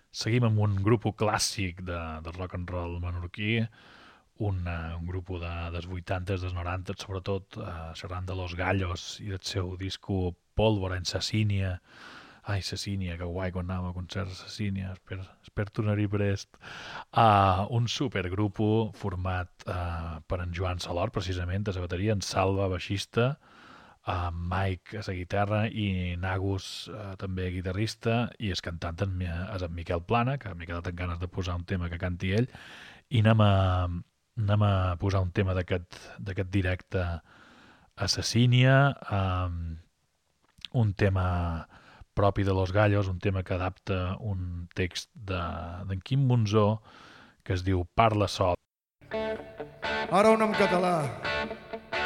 Seguim amb un grup clàssic de rock and roll menorquí, un grup dels 80s, dels 90, sobretot xerrant de Los Gallos i del seu disco Pólvora en Sassínia. Ai, Sassínia, que guai quan anàvem a concerts a Sassínia, espero tornar-hi prest. Un supergrupo format per en Joan Salor, precisament, a la bateria, en Salva, baixista, Mike a la guitarra i Nagus també guitarrista, i el cantant és en Miquel Plana, que m'he quedat amb ganes de posar un tema que canti ell, i anem a posar un tema d'aquest directe a Sassínia, un tema propi de Los Gallos, un tema que adapta un text d'en Quim Monzó que es diu Parla sol. Ara un en català.